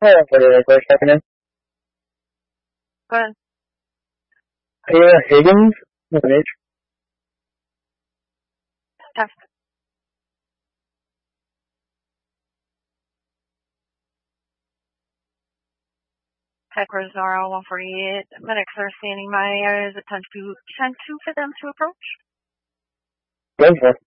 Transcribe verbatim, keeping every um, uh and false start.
Hold on for, for a second. Go ahead. Taylor Higgins with an H. Test. Heckler's R L one forty-eight. Medics are scanning my areas at ten two for them to approach. Go for it.